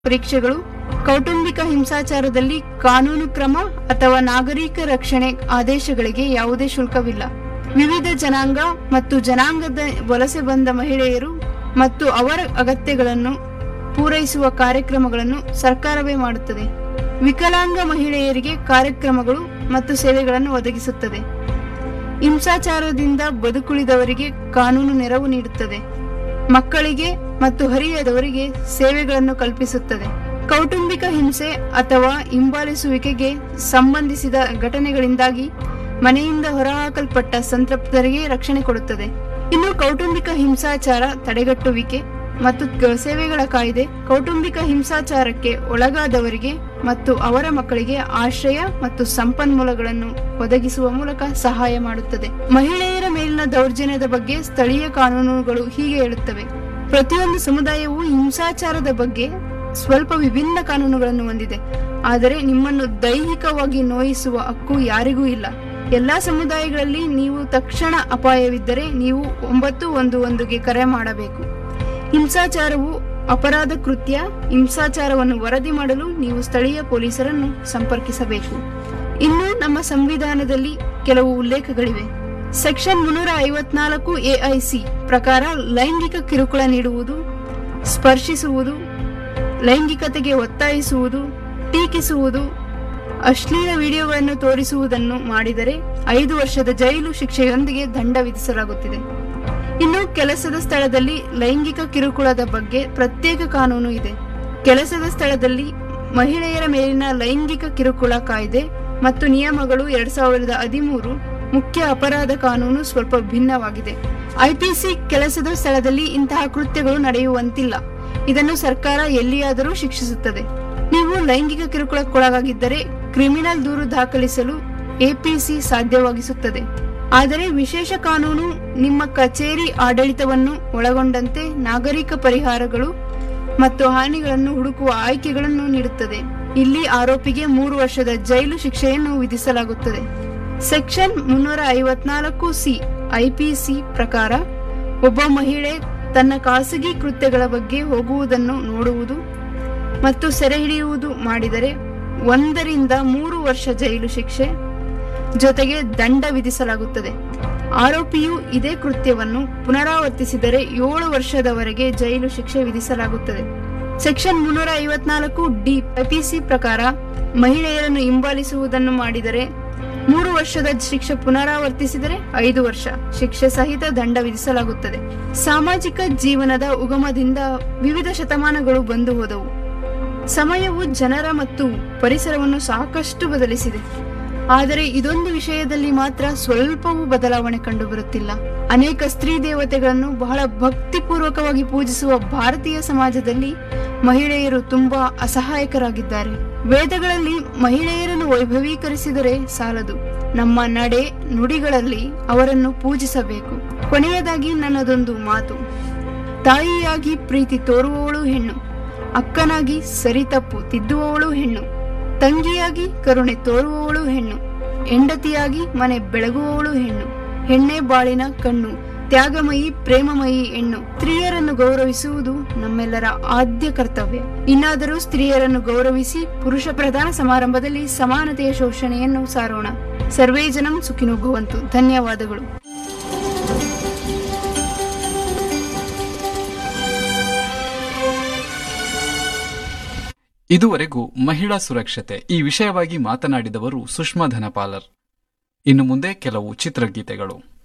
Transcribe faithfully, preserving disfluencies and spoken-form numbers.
ಪರೀಕ್ಷೆಗಳು, ಕೌಟುಂಬಿಕ ಹಿಂಸಾಚಾರದಲ್ಲಿ ಕಾನೂನು ಕ್ರಮ ಅಥವಾ ನಾಗರಿಕ ರಕ್ಷಣೆ ಆದೇಶಗಳಿಗೆ ಯಾವುದೇ ಶುಲ್ಕವಿಲ್ಲ. ವಿವಿಧ ಜನಾಂಗ ಮತ್ತು ಜನಾಂಗದ ವಲಸೆ ಬಂದ ಮಹಿಳೆಯರು ಮತ್ತು ಅವರ ಅಗತ್ಯಗಳನ್ನು ಪೂರೈಸುವ ಕಾರ್ಯಕ್ರಮಗಳನ್ನು ಸರ್ಕಾರವೇ ಮಾಡುತ್ತದೆ. ವಿಕಲಾಂಗ ಮಹಿಳೆಯರಿಗೆ ಕಾರ್ಯಕ್ರಮಗಳು ಮತ್ತು ಸೇವೆಗಳನ್ನು ಒದಗಿಸುತ್ತದೆ. ಹಿಂಸಾಚಾರದಿಂದ ಬದುಕುಳಿದವರಿಗೆ ಕಾನೂನು ನೆರವು ನೀಡುತ್ತದೆ. ಮಕ್ಕಳಿಗೆ ಮತ್ತು ಹರಿಯದವರಿಗೆ ಸೇವೆಗಳನ್ನು ಕಲ್ಪಿಸುತ್ತದೆ. ಕೌಟುಂಬಿಕ ಹಿಂಸೆ ಅಥವಾ ಹಿಂಬಾಲಿಸುವಿಕೆಗೆ ಸಂಬಂಧಿಸಿದ ಘಟನೆಗಳಿಂದಾಗಿ ಮನೆಯಿಂದ ಹೊರಹಾಕಲ್ಪಟ್ಟ ಸಂತ್ರಸ್ತರಿಗೆ ರಕ್ಷಣೆ ಕೊಡುತ್ತದೆ. ಇನ್ನು ಕೌಟುಂಬಿಕ ಹಿಂಸಾಚಾರ ತಡೆಗಟ್ಟುವಿಕೆ ಮತ್ತು ಸೇವೆಗಳ ಕಾಯ್ದೆ ಕೌಟುಂಬಿಕ ಹಿಂಸಾಚಾರಕ್ಕೆ ಒಳಗಾದವರಿಗೆ ಮತ್ತು ಅವರ ಮಕ್ಕಳಿಗೆ ಆಶ್ರಯ ಮತ್ತು ಸಂಪನ್ಮೂಲಗಳನ್ನು ಒದಗಿಸುವ ಮೂಲಕ ಸಹಾಯ ಮಾಡುತ್ತದೆ. ಮಹಿಳೆಯರ ಮೇಲಿನ ದೌರ್ಜನ್ಯದ ಬಗ್ಗೆ ಸ್ಥಳೀಯ ಕಾನೂನುಗಳು ಹೀಗೆ ಹೇಳುತ್ತವೆ: ಪ್ರತಿಯೊಂದು ಸಮುದಾಯವು ಹಿಂಸಾಚಾರದ ಬಗ್ಗೆ ಸ್ವಲ್ಪ ವಿಭಿನ್ನ ಕಾನೂನುಗಳನ್ನು ಹೊಂದಿದೆ, ಆದರೆ ನಿಮ್ಮನ್ನು ದೈಹಿಕವಾಗಿ ನೋಯಿಸುವ ಹಕ್ಕು ಯಾರಿಗೂ ಇಲ್ಲ. ಎಲ್ಲಾ ಸಮುದಾಯಗಳಲ್ಲಿ ನೀವು ತಕ್ಷಣ ಅಪಾಯವಿದ್ದರೆ ನೀವು ಒಂಬತ್ತು ಒಂದು ಒಂದುಗೆ ಕರೆ ಮಾಡಬೇಕು. ಹಿಂಸಾಚಾರವು ಅಪರಾಧ ಕೃತ್ಯ. ಹಿಂಸಾಚಾರವನ್ನು ವರದಿ ಮಾಡಲು ನೀವು ಸ್ಥಳೀಯ ಪೊಲೀಸರನ್ನು ಸಂಪರ್ಕಿಸಬೇಕು. ಇನ್ನು ನಮ್ಮ ಸಂವಿಧಾನದಲ್ಲಿ ಕೆಲವು ಉಲ್ಲೇಖಗಳಿವೆ. ಸೆಕ್ಷನ್ ಮುನ್ನೂರ ಐವತ್ನಾಲ್ಕು ಎಐಸಿ ಪ್ರಕಾರ ಲೈಂಗಿಕ ಕಿರುಕುಳ ನೀಡುವುದು, ಸ್ಪರ್ಶಿಸುವುದು, ಲೈಂಗಿಕತೆಗೆ ಒತ್ತಾಯಿಸುವುದು, ಟೀಕಿಸುವುದು, ಅಶ್ಲೀಲ ವಿಡಿಯೋಗಳನ್ನು ತೋರಿಸುವುದನ್ನು ಮಾಡಿದರೆ ಐದು ವರ್ಷದ ಜೈಲು ಶಿಕ್ಷೆಯೊಂದಿಗೆ ದಂಡ ವಿಧಿಸಲಾಗುತ್ತಿದೆ. ಇನ್ನು ಕೆಲಸದ ಸ್ಥಳದಲ್ಲಿ ಲೈಂಗಿಕ ಕಿರುಕುಳದ ಬಗ್ಗೆ ಪ್ರತ್ಯೇಕ ಕಾನೂನು ಇದೆ. ಕೆಲಸದ ಸ್ಥಳದಲ್ಲಿ ಮಹಿಳೆಯರ ಮೇಲಿನ ಲೈಂಗಿಕ ಕಿರುಕುಳ ಕಾಯ್ದೆ ಮತ್ತು ನಿಯಮಗಳು ಎರಡ್ ಸಾವಿರದ ಹದಿಮೂರು ಮುಖ್ಯ ಅಪರಾಧ ಕಾನೂನು ಸ್ವಲ್ಪ ಭಿನ್ನವಾಗಿದೆ. ಐಪಿಸಿ ಕೆಲಸದ ಸ್ಥಳದಲ್ಲಿ ಇಂತಹ ಕೃತ್ಯಗಳು ನಡೆಯುವಂತಿಲ್ಲ. ಇದನ್ನು ಸರ್ಕಾರ ಎಲ್ಲಿಯಾದರೂ ಶಿಕ್ಷಿಸುತ್ತದೆ. ನೀವು ಲೈಂಗಿಕ ಕಿರುಕುಳಕ್ಕೊಳಗಾಗಿದ್ದರೆ ಕ್ರಿಮಿನಲ್ ದೂರು ದಾಖಲಿಸಲು ಎಪಿಸಿ ಸಾಧ್ಯವಾಗಿಸುತ್ತದೆ. ಆದರೆ ವಿಶೇಷ ಕಾನೂನು ನಿಮ್ಮ ಕಚೇರಿ ಆಡಳಿತವನ್ನು ಒಳಗೊಂಡಂತೆ ನಾಗರಿಕ ಪರಿಹಾರಗಳು ಮತ್ತು ಹಾನಿಗಳನ್ನು ಹುಡುಕುವ ಆಯ್ಕೆಗಳನ್ನು ನೀಡುತ್ತದೆ. ಇಲ್ಲಿ ಆರೋಪಿಗೆ ಮೂರು ವರ್ಷದ ಜೈಲು ಶಿಕ್ಷೆಯನ್ನು ವಿಧಿಸಲಾಗುತ್ತದೆ. ಸೆಕ್ಷನ್ ಮುನ್ನೂರ ಐವತ್ನಾಲ್ಕು ಸಿ ಐಪಿಸಿ ಪ್ರಕಾರ ಒಬ್ಬ ಮಹಿಳೆ ತನ್ನ ಖಾಸಗಿ ಕೃತ್ಯಗಳ ಬಗ್ಗೆ ಹೋಗುವುದನ್ನು ನೋಡುವುದು ಮತ್ತು ಸೆರೆ ಹಿಡಿಯುವುದು ಮಾಡಿದರೆ ಒಂದರಿಂದ ಮೂರು ವರ್ಷ ಜೈಲು ಶಿಕ್ಷೆ ಜೊತೆಗೆ ದಂಡ ವಿಧಿಸಲಾಗುತ್ತದೆ. ಆರೋಪಿಯು ಇದೇ ಕೃತ್ಯವನ್ನು ಪುನರಾವರ್ತಿಸಿದರೆ ಏಳು ವರ್ಷದವರೆಗೆ ಜೈಲು ಶಿಕ್ಷೆ ವಿಧಿಸಲಾಗುತ್ತದೆ. ಸೆಕ್ಷನ್ ಮುನ್ನೂರ ಐವತ್ನಾಲ್ಕು ಡಿ ಐಪಿಸಿ ಪ್ರಕಾರ ಮಹಿಳೆಯರನ್ನು ಹಿಂಬಾಲಿಸುವುದನ್ನು ಮಾಡಿದರೆ ಮೂರು ವರ್ಷದ ಶಿಕ್ಷೆ, ಪುನರಾವರ್ತಿಸಿದರೆ ಐದು ವರ್ಷ ಶಿಕ್ಷೆ ಸಹಿತ ದಂಡ ವಿಧಿಸಲಾಗುತ್ತದೆ. ಸಾಮಾಜಿಕ ಜೀವನದ ಉಗಮದಿಂದ ವಿವಿಧ ಶತಮಾನಗಳು ಬಂದು ಹೋದವು. ಸಮಯವು ಜನರ ಮತ್ತು ಪರಿಸರವನ್ನು ಸಾಕಷ್ಟು ಬದಲಿಸಿದೆ. ಆದರೆ ಇದೊಂದು ವಿಷಯದಲ್ಲಿ ಮಾತ್ರ ಸ್ವಲ್ಪವೂ ಬದಲಾವಣೆ ಕಂಡುಬರುತ್ತಿಲ್ಲ. ಅನೇಕ ಸ್ತ್ರೀ ದೇವತೆಗಳನ್ನು ಬಹಳ ಭಕ್ತಿಪೂರ್ವಕವಾಗಿ ಪೂಜಿಸುವ ಭಾರತೀಯ ಸಮಾಜದಲ್ಲಿ ಮಹಿಳೆಯರು ತುಂಬಾ ಅಸಹಾಯಕರಾಗಿದ್ದಾರೆ. ವೇದಗಳಲ್ಲಿ ಮಹಿಳೆಯರನ್ನು ವೈಭವೀಕರಿಸಿದರೆ ಸಾಲದು, ನಮ್ಮ ನಡೆ ನುಡಿಗಳಲ್ಲಿ ಅವರನ್ನು ಪೂಜಿಸಬೇಕು. ಕೊನೆಯದಾಗಿ ನನ್ನದೊಂದು ಮಾತು: ತಾಯಿಯಾಗಿ ಪ್ರೀತಿ ತೋರುವವಳು ಹೆಣ್ಣು, ಅಕ್ಕನಾಗಿ ಸರಿತಪ್ಪು ತಿದ್ದುವವಳು ಹೆಣ್ಣು, ತಂಗಿಯಾಗಿ ಕರುಣೆ ತೋರುವವಳು ಹೆಣ್ಣು, ಹೆಂಡತಿಯಾಗಿ ಮನೆ ಬೆಳಗುವವಳು ಹೆಣ್ಣು. ಹೆಣ್ಣೆ ಬಾಳಿನ ಕಣ್ಣು, ತ್ಯಾಗಮಯಿ ಪ್ರೇಮಮಯಿ ಹೆಣ್ಣು. ಸ್ತ್ರೀಯರನ್ನು ಗೌರವಿಸುವುದು ನಮ್ಮೆಲ್ಲರ ಆದ್ಯ ಕರ್ತವ್ಯ. ಇನ್ನಾದರೂ ಸ್ತ್ರೀಯರನ್ನು ಗೌರವಿಸಿ ಪುರುಷ ಪ್ರಧಾನ ಸಮಾರಂಭದಲ್ಲಿ ಸಮಾನತೆಯ ಶೋಷಣೆಯನ್ನು ಸಾರೋಣ. ಸರ್ವೇ ಜನಂ ಸುಖಿನೋ ಭವಂತು. ಧನ್ಯವಾದಗಳು. ಇದುವರೆಗೂ ಮಹಿಳಾ ಸುರಕ್ಷತೆ ಈ ವಿಷಯವಾಗಿ ಮಾತನಾಡಿದವರು ಸುಷ್ಮಾ ಧನಪಾಲರ್. ಇನ್ನು ಮುಂದೆ ಕೆಲವು ಚಿತ್ರಗೀತೆಗಳು.